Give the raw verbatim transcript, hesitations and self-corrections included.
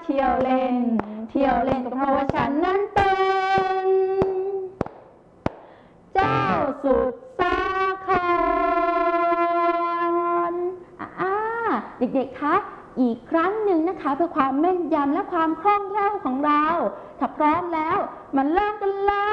เที่ยวเล่นเที่ยวเล่นก็เพราะว่าฉันนั้นเป็นเจ้าสุดสาครอ่าเด็กๆคะอีกครั้งหนึ่งนะคะเพื่อความแม่นยำและความคล่องแคล่วของเราถ้าพร้อมแล้วมาเริ่มกันเลย